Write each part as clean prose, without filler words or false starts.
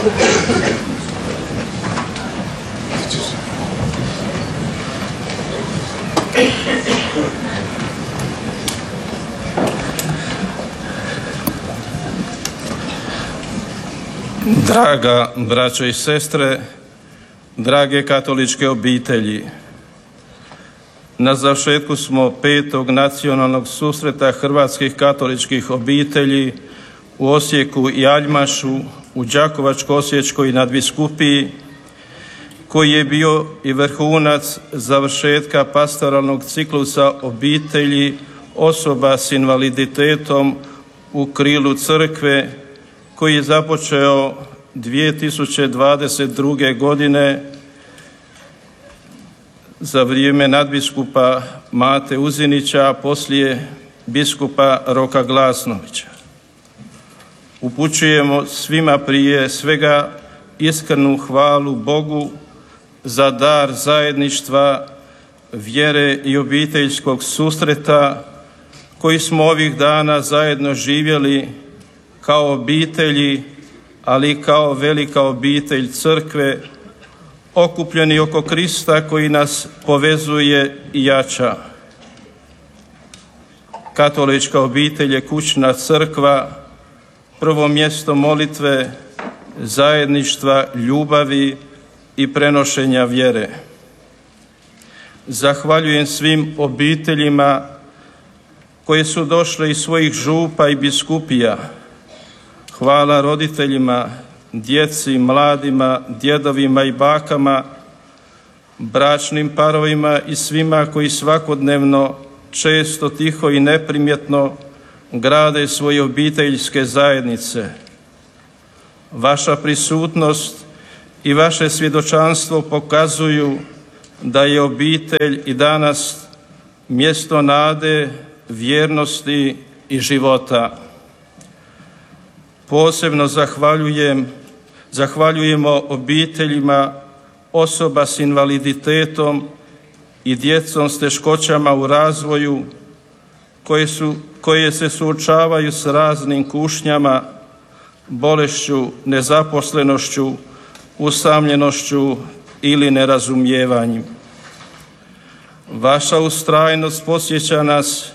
Draga braćo i sestre, drage katoličke obitelji, na završetku smo 5. nacionalnog susreta hrvatskih katoličkih obitelji u Osijeku i Aljmašu, u Đakovačko-osječkoj nadbiskupiji, koji je bio i vrhunac završetka pastoralnog ciklusa obitelji osoba s invaliditetom u krilu crkve, koji je započeo 2022. godine za vrijeme nadbiskupa Mate Uzinića, a poslije biskupa Roka Glasnovića. Upućujemo svima prije svega iskrenu hvalu Bogu za dar zajedništva, vjere i obiteljskog susreta koji smo ovih dana zajedno živjeli kao obitelji, ali i kao velika obitelj crkve, okupljeni oko Krista koji nas povezuje i jača. Katolička obitelj je kućna crkva, prvo mjesto molitve, zajedništva, ljubavi i prenošenja vjere. Zahvaljujem svim obiteljima koje su došle iz svojih župa i biskupija. Hvala roditeljima, djeci, mladima, djedovima i bakama, bračnim parovima i svima koji svakodnevno, često tiho i neprimjetno grade svoje obiteljske zajednice. Vaša prisutnost i vaše svjedočanstvo pokazuju da je obitelj i danas mjesto nade, vjernosti i života. Posebno zahvaljujemo obiteljima osoba s invaliditetom i djecom s teškoćama u razvoju koje se suočavaju s raznim kušnjama, bolešću, nezaposlenošću, usamljenošću ili nerazumijevanjem. Vaša ustrajnost podsjeća nas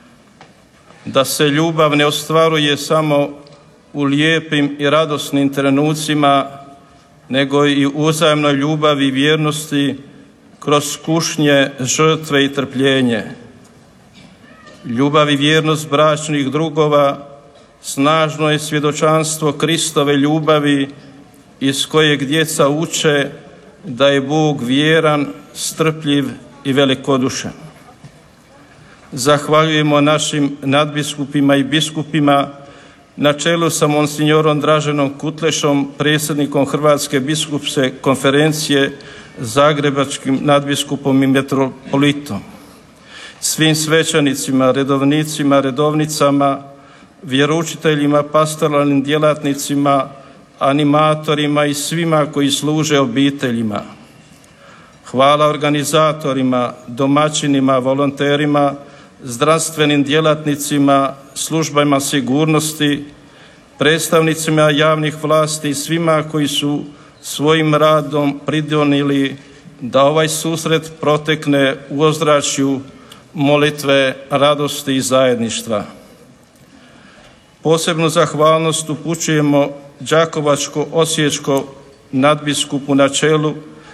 da se ljubav ne ostvaruje samo u lijepim i radosnim trenucima, nego i u uzajamnoj ljubavi i vjernosti kroz kušnje, žrtve i trpljenje. Ljubav i vjernost bračnih drugova snažno je svjedočanstvo Kristove ljubavi iz kojeg djeca uče da je Bog vjeran, strpljiv i velikodušan. Zahvaljujemo našim nadbiskupima i biskupima na čelu sa monsignorom Draženom Kutlešom, predsjednikom Hrvatske biskupske konferencije, zagrebačkim nadbiskupom i metropolitom, svim svećenicima, redovnicima, redovnicama, vjeroučiteljima, pastoralnim djelatnicima, animatorima i svima koji služe obiteljima. Hvala organizatorima, domaćinima, volonterima, zdravstvenim djelatnicima, službama sigurnosti, predstavnicima javnih vlasti i svima koji su svojim radom pridonijeli da ovaj susret protekne u ozračju molitve, radosti i zajedništva. Posebnu zahvalnost upućujemo Đakovačko-osječkoj nadbiskupu na čelu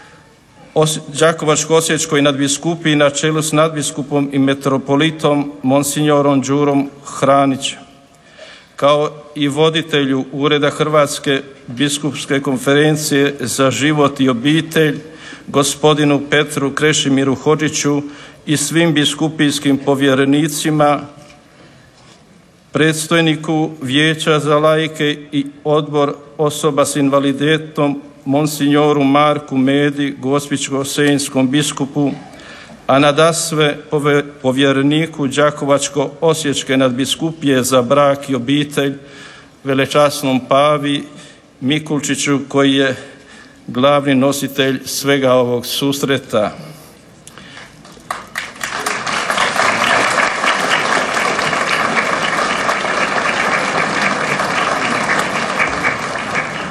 Đakovačko-osječkoj nadbiskupiji na čelu s nadbiskupom i metropolitom monsignorom Đurom Hranićem, kao i voditelju Ureda Hrvatske biskupske konferencije za život i obitelj gospodinu Petru Krešimiru Hodžiću i svim biskupijskim povjerenicima, predstojniku Vijeća za laike i Odbor osoba s invaliditetom monsignoru Marku Medi, gospićko-senjskom biskupu, a nadasve povjereniku Đakovačko-osječke nadbiskupije za brak i obitelj, velečasnom Pavi Mikulčiću, koji je glavni nositelj svega ovog susreta.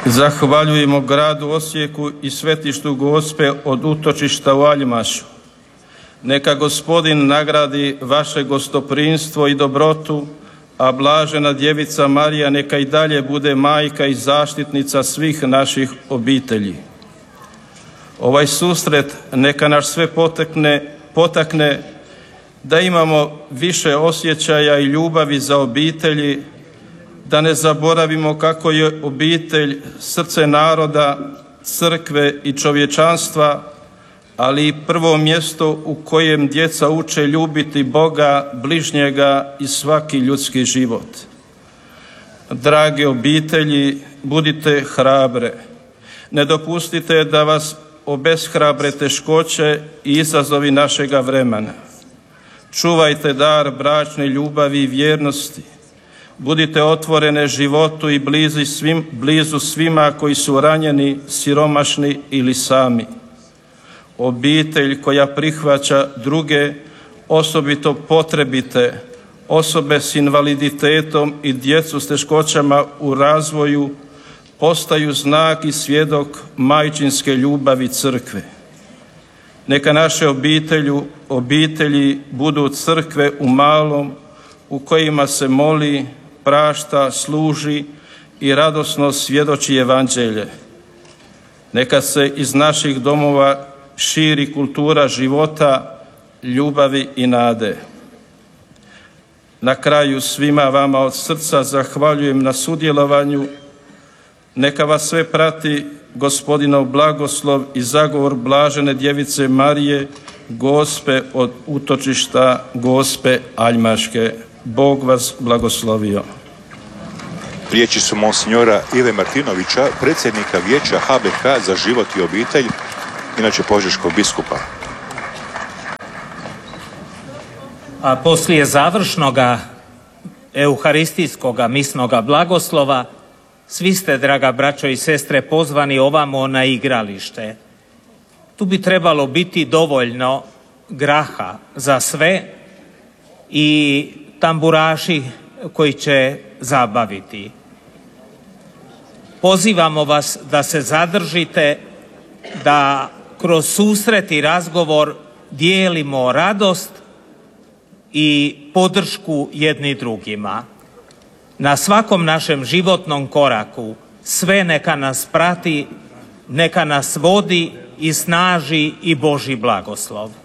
Zahvaljujemo gradu Osijeku i svetištu Gospe od utočišta u Aljmašu. Neka Gospodin nagradi vaše gostoprimstvo i dobrotu, a blažena djevica Marija neka i dalje bude majka i zaštitnica svih naših obitelji. Ovaj susret neka nas sve potakne da imamo više osjećaja i ljubavi za obitelji, da ne zaboravimo kako je obitelj srce naroda, crkve i čovječanstva, ali i prvo mjesto u kojem djeca uče ljubiti Boga, bližnjega i svaki ljudski život. Drage obitelji, budite hrabre. Ne dopustite da vas obeshrabre teškoće i izazovi našega vremena. Čuvajte dar bračne ljubavi i vjernosti. Budite otvorene životu i blizu svima koji su ranjeni, siromašni ili sami. Obitelj koja prihvaća druge, osobito potrebite, osobe s invaliditetom i djecu s teškoćama u razvoju, postaju znak i svjedok majčinske ljubavi crkve. Neka naše obitelji budu crkve u malom, u kojima se moli, prašta, služi i radosno svjedoči evanđelje. Neka se iz naših domova širi kultura života, ljubavi i nade. Na kraju svima vama od srca zahvaljujem na sudjelovanju. Neka vas sve prati Gospodinov blagoslov i zagovor blažene djevice Marije, Gospe od utočišta Gospe Aljmaške. Bog vas blagoslovio. Riječi su monsinjora Ive Martinovića, predsjednika Vijeća HBK za život i obitelj, inače požeškog biskupa. A poslije završnoga euharistijskoga misnoga blagoslova svi ste, draga braćo i sestre, pozvani ovamo na igralište. Tu bi trebalo biti dovoljno graha za sve i tamburaši koji će zabaviti. Pozivamo vas da se zadržite, da kroz susret i razgovor dijelimo radost i podršku jedni drugima. Na svakom našem životnom koraku sve neka nas prati, neka nas vodi i snaži i Božji blagoslov.